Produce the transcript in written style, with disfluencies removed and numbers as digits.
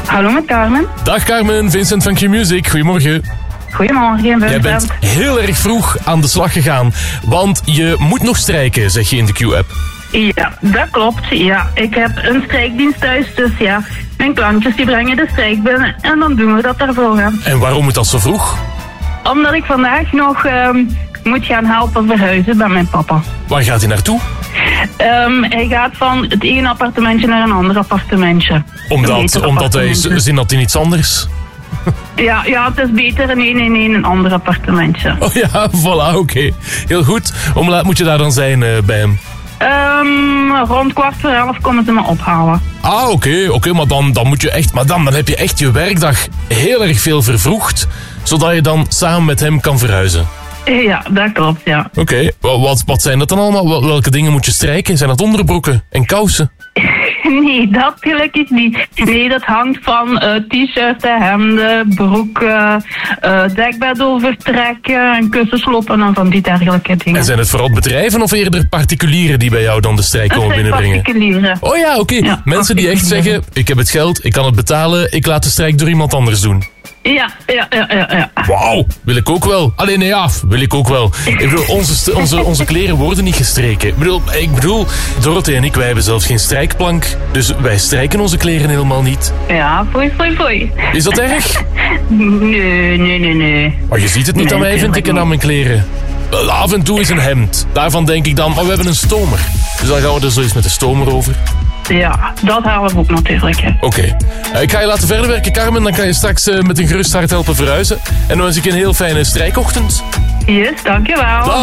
Hallo met Carmen. Dag Carmen, Vincent van Q-Music. Goedemorgen. Goedemorgen, Vincent. Jij bent heel erg vroeg aan de slag gegaan, want je moet nog strijken, zeg je in de Q-app. Ja, dat klopt. Ja, ik heb een strijkdienst thuis, dus ja, mijn klantjes die brengen de strijk binnen en dan doen we dat daarvoor. En waarom moet dat zo vroeg? Omdat ik vandaag nog moet gaan helpen verhuizen bij mijn papa. Waar gaat hij naartoe? Hij gaat van het ene appartementje naar een ander appartementje. Omdat hij zin had in iets anders? Ja, het is beter in een ander appartementje. Oh ja, voilà, oké. Heel goed. Hoe laat moet je daar dan zijn bij hem? Rond 11:15 komen ze me ophalen. Ah, oké, maar dan moet je echt... Maar dan heb je echt je werkdag heel erg veel vervroegd, zodat je dan samen met hem kan verhuizen. Ja, dat klopt, ja. Oké, wat zijn dat dan allemaal? Welke dingen moet je strijken? Zijn dat onderbroeken en kousen? Nee, dat gelukkig niet. Nee, dat hangt van t-shirts, hemden, broeken, dekbed overtrekken en kussensloppen en van die dergelijke dingen. En zijn het vooral bedrijven of eerder particulieren die bij jou dan de strijk komen binnenbrengen? Particulieren. Oh ja, oké. Ja, mensen die echt zeggen, ik heb het geld, ik kan het betalen, ik laat de strijk door iemand anders doen. Ja. Wauw, wil ik ook wel. Alleen nee, ja, wil ik ook wel. Ik bedoel, onze kleren worden niet gestreken. Ik bedoel, Dorothee en ik, wij hebben zelfs geen strijkplank. Dus wij strijken onze kleren helemaal niet. Ja, foei. Is dat erg? Nee. Maar je ziet het niet aan mij, vind ik, en aan mijn kleren. Wel, af en toe is een hemd. Daarvan denk ik dan, we hebben een stomer. Dus dan gaan we er zo eens met de stomer over. Ja, dat halen we ook natuurlijk. Oké. Ik ga je laten verder werken, Carmen. Dan kan je straks met een gerust hart helpen verhuizen. En dan wens ik je een heel fijne strijkochtend. Yes, dankjewel.